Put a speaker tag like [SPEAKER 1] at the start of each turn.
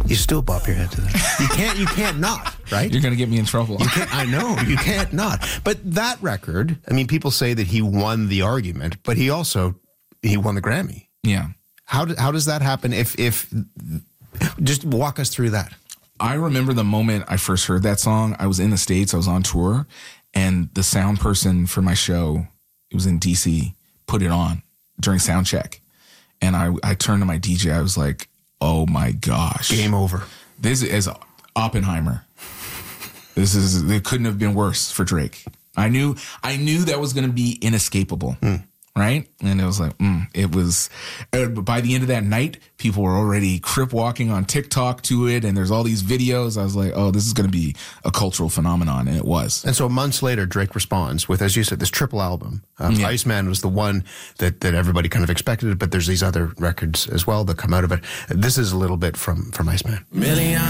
[SPEAKER 1] You still bop your head to that. You can't not, right?
[SPEAKER 2] You're going to get me in trouble.
[SPEAKER 1] I know, you can't not. But that record, I mean, people say that he won the argument, but he won the Grammy.
[SPEAKER 2] Yeah.
[SPEAKER 1] How does that happen? If just walk us through that.
[SPEAKER 2] I remember the moment I first heard that song. I was in the States. I was on tour, and the sound person for my show, it was in DC, put it on during sound check. And I turned to my DJ. I was like, oh my gosh.
[SPEAKER 1] Game over.
[SPEAKER 2] This is Oppenheimer. It couldn't have been worse for Drake. I knew that was going to be inescapable. Right? And it was like, it was, by the end of that night, people were already crip walking on TikTok to it. And there's all these videos. I was like, oh, this is going to be a cultural phenomenon. And it was.
[SPEAKER 1] And so months later, Drake responds with, as you said, this triple album. Iceman was the one that everybody kind of expected, but there's these other records as well that come out of it. This is a little bit from Iceman.